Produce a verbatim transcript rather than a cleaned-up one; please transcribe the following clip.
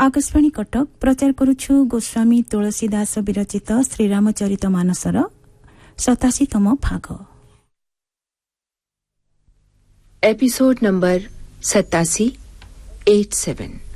आकाशवाणी कटक प्रचार करुछु गोस्वामी तुलसीदास विरचित श्रीरामचरित मानसर सतासीतम भाग। एपिसोड नंबर सतासी एट सेवन।